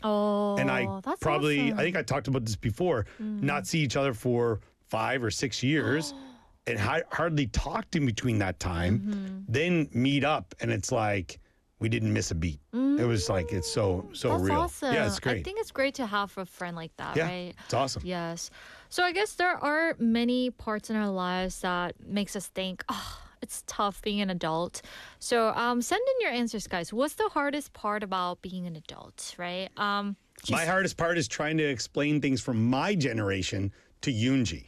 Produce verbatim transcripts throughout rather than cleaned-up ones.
Oh, And I that's probably, awesome. I think I talked about this before, not see each other for five or six years and ha- hardly talked in between that time, Mm-hmm. then meet up and it's like we didn't miss a beat. It was like, it's so, so That's real. awesome. Yeah, it's I great. think it's great to have a friend like that, Yeah, right? it's awesome. Yes. So I guess there are many parts in our lives that makes us think, oh, it's tough being an adult. So um, send in your answers, guys. What's the hardest part about being an adult, right? Um, My hardest part is trying to explain things from my generation to Yoonji,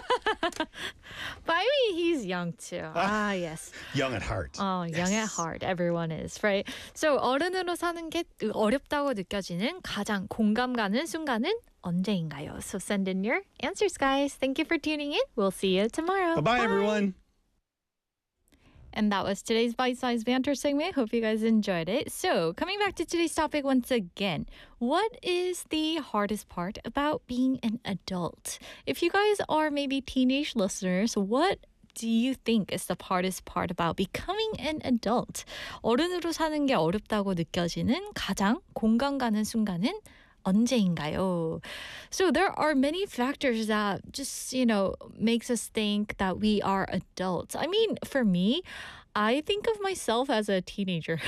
but I mean, he's young too. Ah, yes. young at heart. Oh, young at Yes. heart. Everyone is, right? So 어른으로 사는 게 어렵다고 느껴지는 가장 공감 가는 순간은 언제인가요? So send in your answers, guys. Thank you for tuning in. We'll see you tomorrow. Bye-bye, everyone. And that was today's bite-sized banter segment. Hope you guys enjoyed it. So, coming back to today's topic once again, what is the hardest part about being an adult? If you guys are maybe teenage listeners, what do you think is the hardest part about becoming an adult? 어른으로 사는 게 어렵다고 느껴지는 가장 공감 가는 순간은 언제인가요? So there are many factors that just, you know, makes us think that we are adults. I mean, for me, I think of myself as a teenager.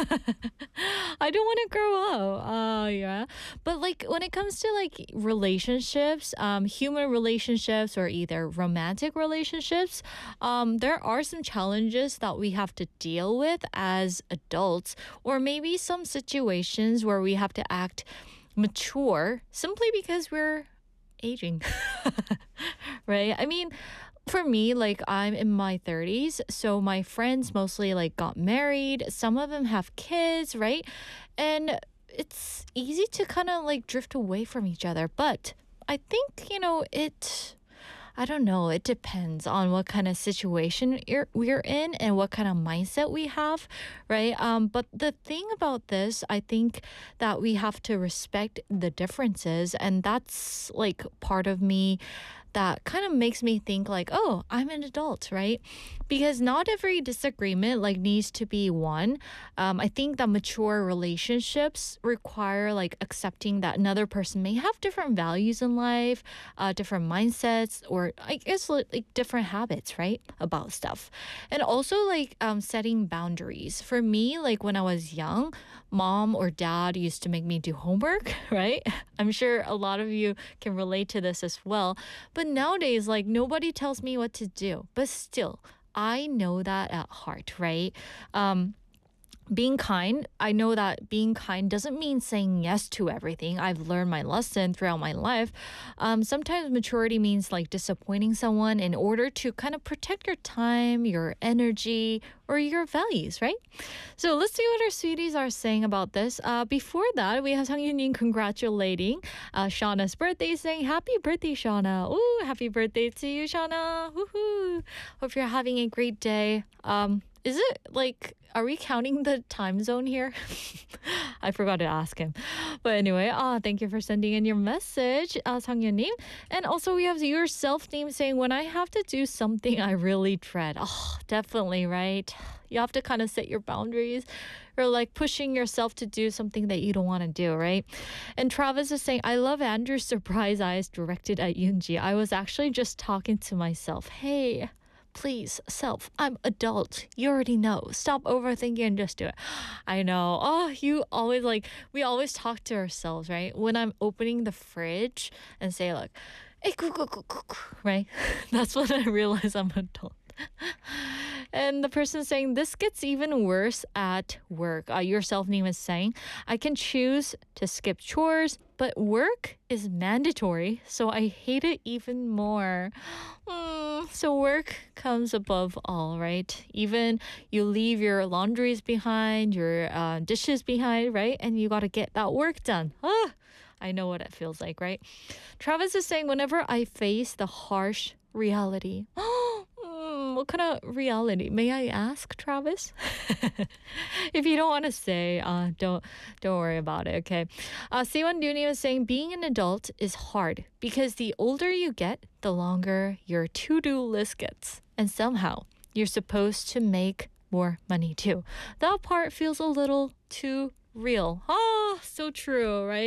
I don't want to grow up. Uh, yeah. But like when it comes to like relationships, um, human relationships or either romantic relationships, um, there are some challenges that we have to deal with as adults, or maybe some situations where we have to act mature simply because we're aging. Right? I mean, for me, like I'm in my thirties, so my friends mostly like got married. Some of them have kids, right? And it's easy to kind of like drift away from each other. But I think, you know, it I don't know. It depends on what kind of situation you're, we're in and what kind of mindset we have, right? Um, but the thing about this, I think that we have to respect the differences, and that's like part of me that kind of makes me think like, oh, I'm an adult, right? Because not every disagreement like needs to be won. Um, I think that mature relationships require like accepting that another person may have different values in life, uh, different mindsets, or I guess like, like different habits, right? About stuff. And also like um, setting boundaries. For me, like when I was young, mom or dad used to make me do homework, right? I'm sure a lot of you can relate to this as well. But nowadays, like nobody tells me what to do. But still, I know that at heart, right? Um, being kind, I know that being kind doesn't mean saying yes to everything. I've learned my lesson throughout my life. Um, sometimes maturity means like disappointing someone in order to kind of protect your time, your energy, or your values, right? So let's see what our sweeties are saying about this. Uh, before that, we have Sang Yunin congratulating uh, Shauna's birthday, saying happy birthday, Shauna. Ooh, happy birthday to you, Shauna. Woohoo. Hope you're having a great day. Um, is it like, are we counting the time zone here? I forgot to ask him. But anyway, uh, thank you for sending in your message, uh, Sang-yeon-nim. And also we have your self-name saying, when I have to do something I really dread. Oh, definitely, right? You have to kind of set your boundaries, or like pushing yourself to do something that you don't want to do, right? And Travis is saying, I love Andrew's surprise eyes directed at Yoonji. I was actually just talking to myself. Hey, please, self, I'm adult. You already know. Stop overthinking and just do it. I know. Oh, you always like, we always talk to ourselves, right? When I'm opening the fridge and say like, hey, cook, cook, cook, cook, right? That's when I realize I'm adult. And the person saying, this gets even worse at work. Uh, your self-name is saying, I can choose to skip chores, but work is mandatory, so I hate it even more. Mm, so work comes above all, right? Even you leave your laundries behind, your uh, dishes behind, right? And you got to get that work done. Ah, I know what it feels like, right? Travis is saying, whenever I face the harsh reality. Mm, what kind of reality? May I ask, Travis? If you don't want to say, uh, don't don't worry about it, okay? Uh, Siwon Dooney was saying, being an adult is hard because the older you get, the longer your to-do list gets. And somehow, you're supposed to make more money too. That part feels a little too real. Ah, so true, right?